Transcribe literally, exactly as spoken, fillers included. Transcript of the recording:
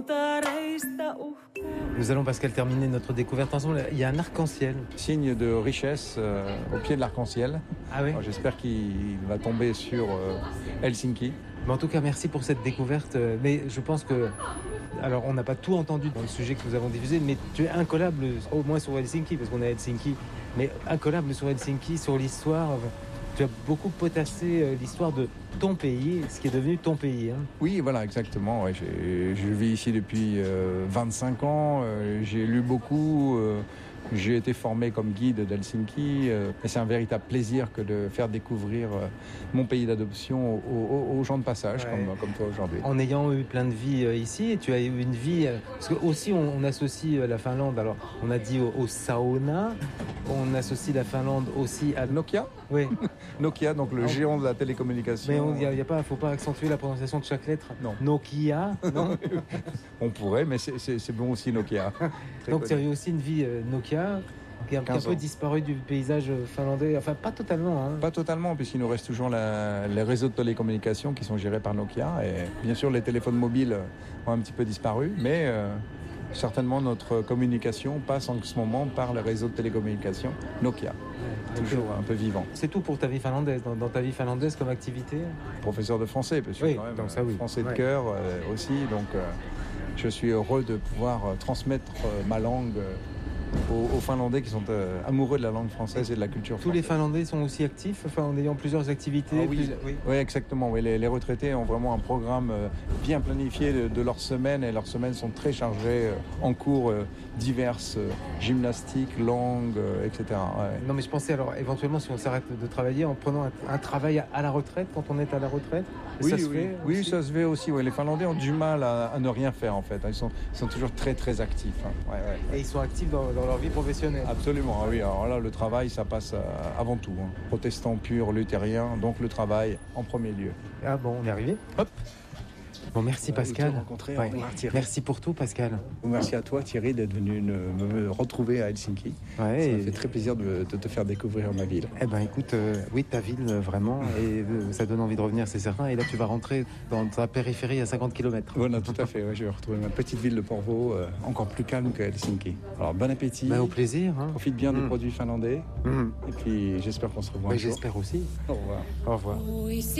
Nous allons, Pascal, terminer notre découverte ensemble. Il y a un arc-en-ciel. Signe de richesse euh, au pied de l'arc-en-ciel. Ah oui. Alors, j'espère qu'il va tomber sur euh, Helsinki. Mais en tout cas, merci pour cette découverte. Mais je pense que... Alors, on n'a pas tout entendu dans le sujet que nous avons diffusé, mais tu es incollable, au moins sur Helsinki, parce qu'on est à Helsinki, mais incollable sur Helsinki, sur l'histoire. Tu as beaucoup potassé l'histoire de ton pays, ce qui est devenu ton pays. Hein. Oui, voilà, exactement. Ouais, j'ai, je vis ici depuis euh, vingt-cinq ans. Euh, j'ai lu beaucoup. Euh, j'ai été formé comme guide d'Helsinki. Euh, et c'est un véritable plaisir que de faire découvrir euh, mon pays d'adoption aux, aux, aux gens de passage, ouais. comme, comme toi aujourd'hui. En ayant eu plein de vie euh, ici, tu as eu une vie... Euh, parce que aussi, on, on associe la Finlande, alors on a dit au, au sauna, on associe la Finlande aussi à... Nokia. Oui. Nokia, donc le géant de la télécommunication. Mais il ne faut pas accentuer la prononciation de chaque lettre. Non. Nokia, non. On pourrait, mais c'est, c'est, c'est bon aussi Nokia. Donc tu as eu aussi une vie euh, Nokia qui a un peu disparu du paysage finlandais. Enfin, pas totalement. Hein. Pas totalement, puisqu'il nous reste toujours la, les réseaux de télécommunications qui sont gérés par Nokia. Et bien sûr, les téléphones mobiles ont un petit peu disparu, mais... Euh, certainement, notre communication passe en ce moment par le réseau de télécommunications Nokia. Ouais, toujours un peu vivant. C'est tout pour ta vie finlandaise, dans, dans ta vie finlandaise comme activité? Professeur de français, parce que oui, quand même, donc ça, oui. français de ouais. cœur euh, aussi. Donc, euh, je suis heureux de pouvoir euh, transmettre euh, ma langue euh, aux, aux Finlandais qui sont euh, amoureux de la langue française et de la culture Tous française. les Finlandais sont aussi actifs, enfin, en ayant plusieurs activités. Ah, oui. Plus... oui. oui, exactement. Oui. Les, les retraités ont vraiment un programme euh, bien planifié de, de leur semaine, et leurs semaines sont très chargées euh, en cours euh, diverses, euh, gymnastique, langue, euh, et cetera. Ouais. Non, mais je pensais alors éventuellement si on s'arrête de travailler en prenant un, un travail à la retraite quand on est à la retraite. Oui, ça se oui. fait oui, aussi. ça se fait aussi. Ouais. Les Finlandais ont du mal à, à ne rien faire en fait. Ils sont, ils sont toujours très très actifs. Hein. Ouais, ouais. Et ils sont actifs dans, dans leur vie professionnelle. Absolument. Ah oui. Alors là, le travail, ça passe avant tout. Hein. Protestant pur, luthérien, donc le travail en premier lieu. Ah bon, on est arrivé. Hop. Bon, merci Pascal. Ouais. Ouais. Merci pour tout, Pascal. Merci à toi, Thierry, d'être venu me retrouver à Helsinki. Ouais, ça et... me fait très plaisir de, de te faire découvrir ma ville. Eh ben, écoute, euh, oui, ta ville, vraiment, et euh, ça donne envie de revenir, c'est certain. Et là, tu vas rentrer dans ta périphérie à cinquante kilomètres. Voilà, tout à fait. Ouais, je vais retrouver ma petite ville de Porvoo, euh, encore plus calme que Helsinki. Alors, bon appétit. Ben, au plaisir. Hein. Profite bien mmh. des produits finlandais. Mmh. Et puis, j'espère qu'on se revoit ben, un jour. J'espère aussi. Au revoir. Au revoir.